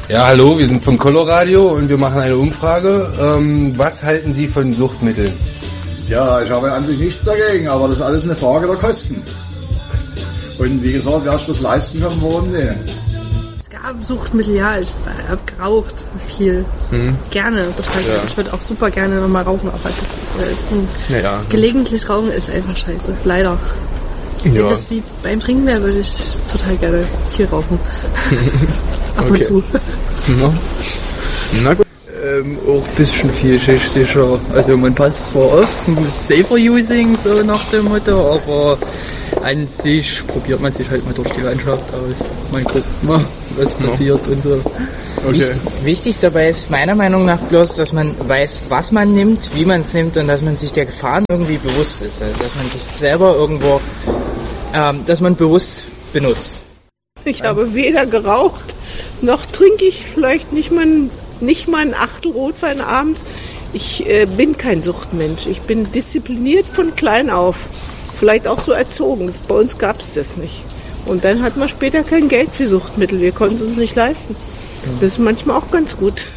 Ja, hallo, wir sind von Coloradio und wir machen eine Umfrage. Was halten Sie von Suchtmitteln? Ja, ich habe an sich nichts dagegen, aber das ist alles eine Frage der Kosten. Und wie gesagt, wer sich das leisten kann, warum nicht? Es gab Suchtmittel, ja, ich habe geraucht viel. Gerne, total gerne. Ich würde auch super gerne nochmal rauchen, aber das gelegentlich rauchen ist einfach scheiße, leider. Wenn das wie beim Trinken wäre, würde ich total gerne viel rauchen. Ab und zu. Ja. Na gut. Auch ein bisschen vielschichtiger. Also man passt zwar auf, safer using, so nach dem Motto, aber an sich probiert man sich halt mal durch die Landschaft aus. Man guckt mal, was passiert und so. Okay. Wichtig dabei ist meiner Meinung nach bloß, dass man weiß, was man nimmt, wie man es nimmt und dass man sich der Gefahren irgendwie bewusst ist. Also dass man sich selber irgendwo, dass man bewusst benutzt. Ich habe weder geraucht, noch trinke ich vielleicht nicht mal ein Achtel Rotwein abends. Ich bin kein Suchtmensch. Ich bin diszipliniert von klein auf. Vielleicht auch so erzogen. Bei uns gab es das nicht. Und dann hat man später kein Geld für Suchtmittel. Wir konnten es uns nicht leisten. Das ist manchmal auch ganz gut.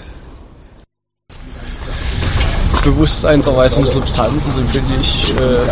Bewusstseinserweiternde Substanzen sind, finde ich,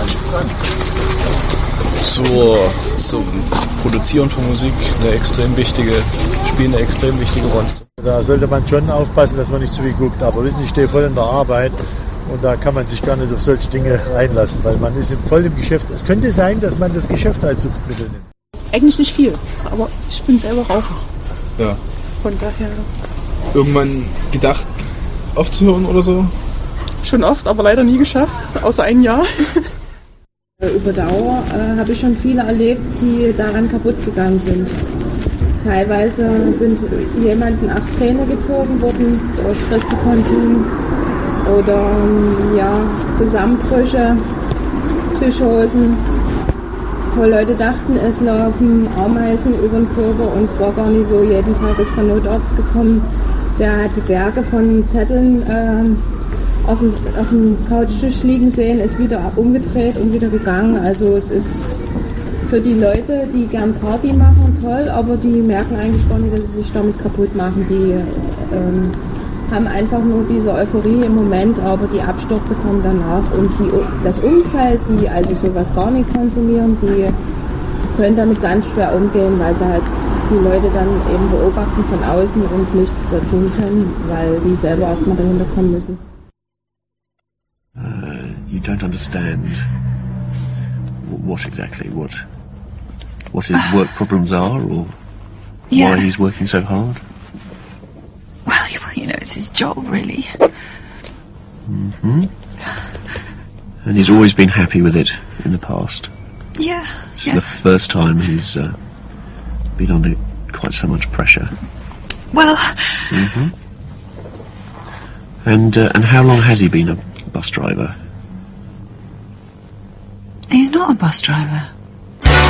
zum Produzieren von Musik spielen eine extrem wichtige Rolle. Da sollte man schon aufpassen, dass man nicht zu viel guckt. Aber wissen Sie, ich stehe voll in der Arbeit und da kann man sich gar nicht auf solche Dinge einlassen, weil man ist voll im Geschäft. Es könnte sein, dass man das Geschäft als Suchtmittel nimmt. Eigentlich nicht viel, aber ich bin selber Raucher. Ja. Von daher. Irgendwann gedacht, aufzuhören oder so? Schon oft, aber leider nie geschafft, außer ein Jahr. Über Dauer habe ich schon viele erlebt, die daran kaputt gegangen sind. Teilweise sind jemanden 8 Zähne gezogen worden durch Christi-Konsum oder Zusammenbrüche, Psychosen, wo Leute dachten, es laufen Ameisen über den Körper und es war gar nicht so. Jeden Tag ist der Notarzt gekommen, der hat die Berge von Zetteln auf dem Couchtisch liegen sehen, ist wieder umgedreht und wieder gegangen. Also es ist für die Leute, die gern Party machen, toll, aber die merken eigentlich gar nicht, dass sie sich damit kaputt machen. Die haben einfach nur diese Euphorie im Moment, aber die Abstürze kommen danach. Und das Umfeld, die also sowas gar nicht konsumieren, die können damit ganz schwer umgehen, weil sie halt die Leute dann eben beobachten von außen und nichts da tun können, weil die selber erstmal dahinter kommen müssen. You don't understand what exactly what his work problems are, or why he's working so hard. Well, it's his job, really. Mm-hmm. And he's always been happy with it in the past. Yeah. It's the first time he's been under quite so much pressure. Well. Mm-hmm. And how long has he been a bus driver? He's not a bus driver.